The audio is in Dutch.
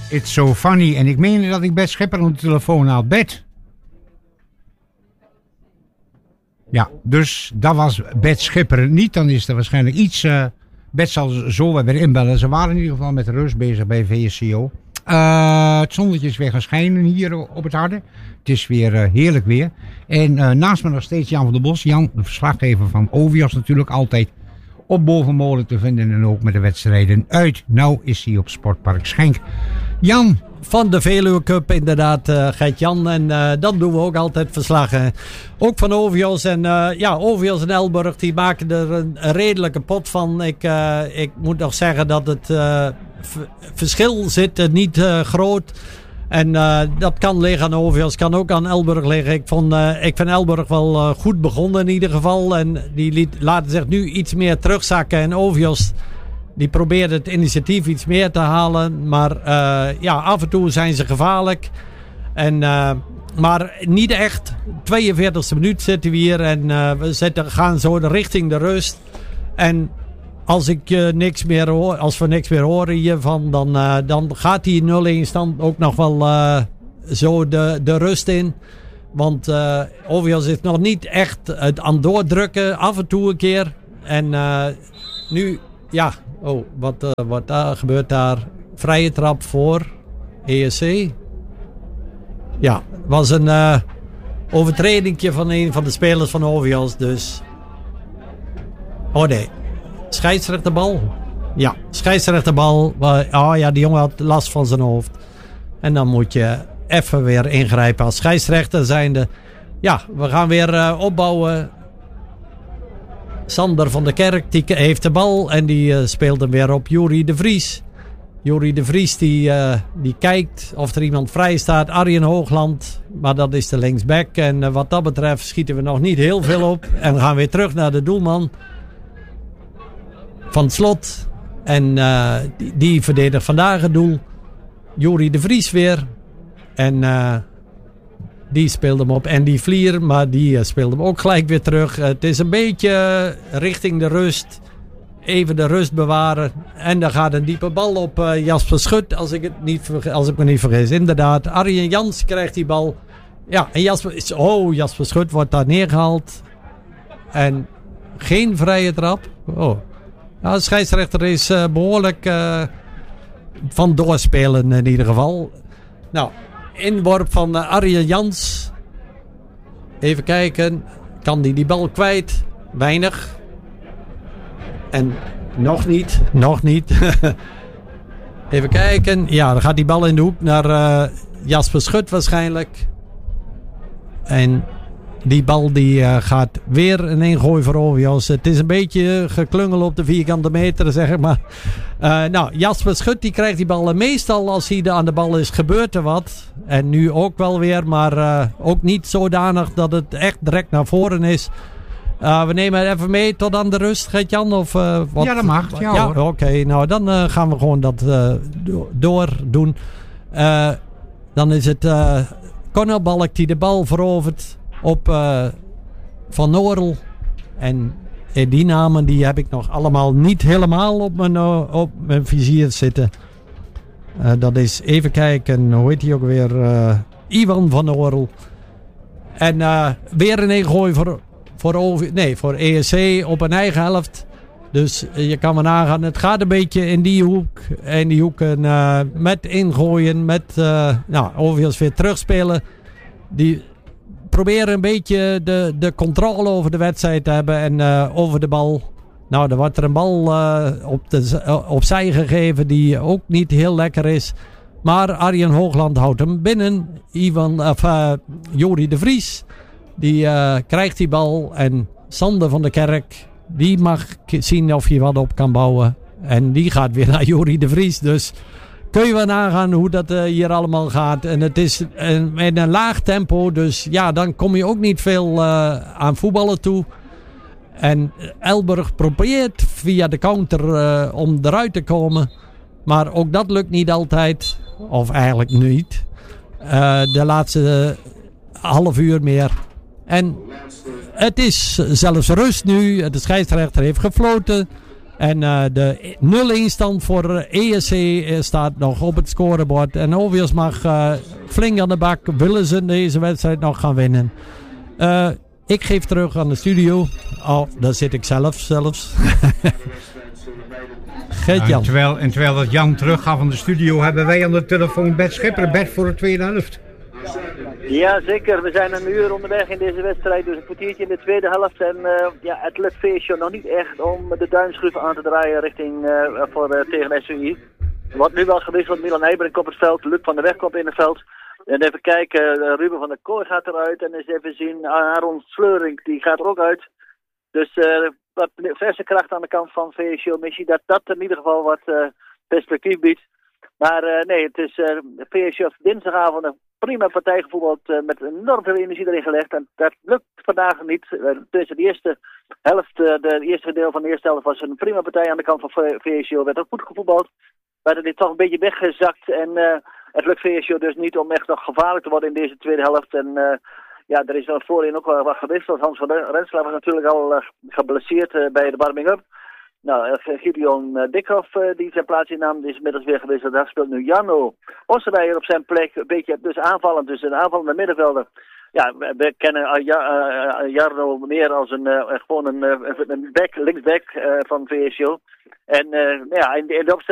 It's so funny. En ik meen dat ik Bert Schipper aan de telefoon had. Bert. Ja, dus dat was Bert Schipper niet. Dan is er waarschijnlijk iets... Bert zal zo weer inbellen. Ze waren in ieder geval met de rust bezig bij VSCO. Het zonnetje is weer gaan schijnen hier op het Harde. Het is weer heerlijk weer. En naast me nog steeds Jan van der Bos. Jan, de verslaggever van OVIOS natuurlijk. Altijd op Bovenmolen te vinden. En ook met de wedstrijden uit. Nou is hij op Sportpark Schenk. Jan. Van de Veluwe Cup inderdaad, Gert-Jan. En dan doen we ook altijd verslagen. Ook van OVIOS. En OVIOS en Elburg die maken er een redelijke pot van. Ik moet nog zeggen dat het verschil zit niet groot. En dat kan liggen aan OVIOS, kan ook aan Elburg liggen. Ik vind Elburg wel goed begonnen in ieder geval. En die laten zich nu iets meer terugzakken. En OVIOS... Die probeert het initiatief iets meer te halen. Maar af en toe zijn ze gevaarlijk. Maar niet echt. 42e minuut zitten we hier. En we gaan zo richting de rust. En als we niks meer horen hiervan. Dan gaat die 0-1 stand ook nog wel zo de rust in. Want OVIOS is nog niet echt het aan doordrukken. Af en toe een keer. En nu... Ja, wat gebeurt daar? Vrije trap voor ESC. Ja, was een overtredingje van een van de spelers van OVIOS. Dus. Oh nee. Scheidsrechterbal. Ja, scheidsrechterbal. Die jongen had last van zijn hoofd. En dan moet je even weer ingrijpen als scheidsrechter zijnde. Ja, we gaan weer opbouwen. Sander van der Kerk die heeft de bal en die speelt hem weer op Juri de Vries. Juri de Vries die kijkt of er iemand vrij staat. Arjen Hoogland, maar dat is de linksback. En wat dat betreft schieten we nog niet heel veel op. En we gaan weer terug naar de doelman van Slot. En die verdedigt vandaag het doel. Juri de Vries weer. En... Die speelde hem op Andy Vlier, maar die speelde hem ook gelijk weer terug. Het is een beetje richting de rust. Even de rust bewaren. En dan gaat een diepe bal op Jasper Schut, als ik me niet vergis. Inderdaad, Arjen Jans krijgt die bal. Ja, en Jasper Schut wordt daar neergehaald. En geen vrije trap. Oh. Nou, de scheidsrechter is behoorlijk van doorspelen in ieder geval. Nou... Inworp van Arjen Jans. Even kijken. Kan die bal kwijt? Weinig. En nog niet. Even kijken. Ja, dan gaat die bal in de hoek naar Jasper Schut waarschijnlijk. En die bal die gaat weer een ingooi voor OVIOS. Het is een beetje geklungel op de vierkante meter, zeg ik maar. Jasper Schut die krijgt die bal. En meestal als hij aan de bal is, gebeurt er wat. En nu ook wel weer, maar ook niet zodanig dat het echt direct naar voren is. We nemen het even mee tot aan de rust, Gert-Jan? Wat? Ja, dat mag. Ja, oké. Nou, dan gaan we gewoon dat doordoen. Dan is het Conor Balk die de bal verovert op Van Orel. En die namen die heb ik nog allemaal niet helemaal op mijn vizier zitten. Dat is, even kijken, hoe heet hij ook weer? Ivan Van Orel. En weer een ingooi voor ESC op een eigen helft. Dus je kan maar nagaan, het gaat een beetje in die hoek. En die hoeken met ingooien, met OVIOS weer terugspelen. Die proberen een beetje de controle over de wedstrijd te hebben en over de bal. Nou, er wordt er een bal opzij gegeven die ook niet heel lekker is. Maar Arjen Hoogland houdt hem binnen. Jori de Vries, die krijgt die bal. En Sander van der Kerk, die mag zien of hij wat op kan bouwen. En die gaat weer naar Jori de Vries. Dus kun je wel nagaan hoe dat hier allemaal gaat. En het is met een laag tempo. Dus ja, dan kom je ook niet veel aan voetballen toe. En Elburg probeert via de counter om eruit te komen. Maar ook dat lukt niet altijd. Of eigenlijk niet. De laatste half uur meer. En het is zelfs rust nu. De scheidsrechter heeft gefloten. En de 0-1 stand voor ESC staat nog op het scorebord. En Ovius mag flink aan de bak. Willen ze deze wedstrijd nog gaan winnen? Ik geef terug aan de studio. Oh, daar zit ik zelfs. Gert-Jan. En terwijl dat Jan teruggaat van de studio, hebben wij aan de telefoon Bert Schipper. Bert voor de tweede helft. Ja, zeker. We zijn een uur onderweg in deze wedstrijd, dus een kwartiertje in de tweede helft. En het lukt VSO nog niet echt om de duimschroef aan te draaien richting tegen SUI. Er wordt nu wel gewisseld. Milan Eiberink op het veld, Luc van der Weg komt in het veld. En even kijken, Ruben van der Kooi gaat eruit. En eens even zien, Aaron Sleuring, die gaat er ook uit. Dus wat verse kracht aan de kant van VSO. Missie dat in ieder geval wat perspectief biedt. Maar nee, het is VSO dinsdagavond een prima partij gevoetbald met enorm veel energie erin gelegd. En dat lukt vandaag niet. Tussen de eerste helft, de eerste deel van de eerste helft was een prima partij aan de kant van VSO. Werd ook goed gevoetbald. Maar dat is toch een beetje weggezakt. En het lukt VSO dus niet om echt nog gevaarlijk te worden in deze tweede helft. En ja, er is wel voorin ook wel wat gewisseld. Hans van Renselaar was natuurlijk al geblesseerd bij de warming-up. Nou, Gideon Dikhoff die zijn plaats innam, die is inmiddels weer gewisseld. Daar speelt nu Janno Ossenrijer op zijn plek. Een beetje dus aanvallend, dus een aanvallende middenvelder. Ja, we kennen Jarno meer als een linksback van VSO. En ja, in de opstelling